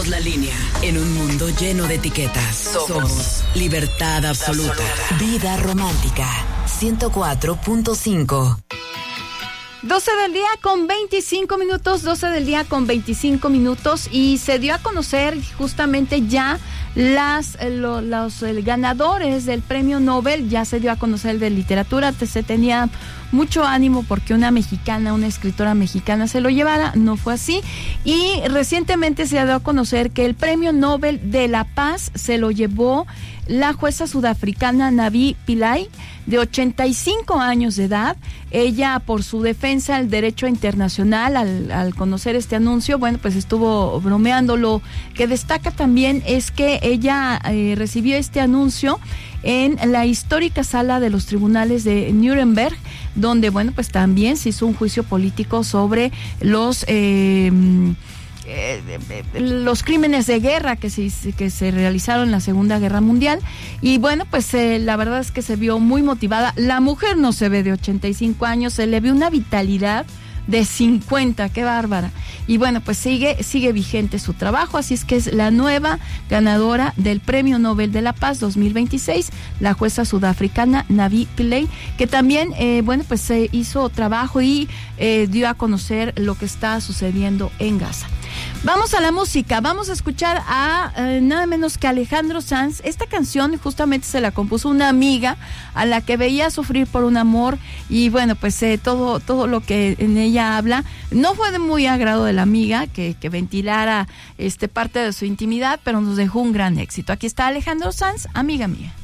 La línea. En un mundo lleno de etiquetas. Somos libertad absoluta. Vida romántica. 104.5. 12 del día con 25 minutos, 12 del día con 25 minutos, y se dio a conocer justamente ya los ganadores del premio Nobel. Ya se dio a conocer el de literatura. Se tenía mucho ánimo porque una escritora mexicana se lo llevara, no fue así, y recientemente se dio a conocer que el premio Nobel de la Paz se lo llevó la jueza sudafricana Navi Pillay, de 85 años de edad. Ella, por su defensa del derecho internacional, al conocer este anuncio, bueno, pues estuvo bromeando. Lo que destaca también es que ella recibió este anuncio en la histórica sala de los tribunales de Nuremberg, donde, bueno, pues también se hizo un juicio político sobre los crímenes de guerra que se realizaron en la Segunda Guerra Mundial. Y bueno, pues la verdad es que se vio muy motivada. La mujer no se ve de 85 años, se le ve una vitalidad de 50, qué bárbara. Y bueno, pues sigue vigente su trabajo, así es que es la nueva ganadora del Premio Nobel de la Paz 2026, la jueza sudafricana Navi Pillay, que también, bueno, pues se hizo trabajo y dio a conocer lo que está sucediendo en Gaza. Vamos a la música, vamos a escuchar a nada menos que Alejandro Sanz. Esta canción justamente se la compuso una amiga a la que veía sufrir por un amor, y bueno, pues todo lo que en ella habla no fue de muy agrado de la amiga que ventilara parte de su intimidad, pero nos dejó un gran éxito. Aquí está Alejandro Sanz, Amiga Mía.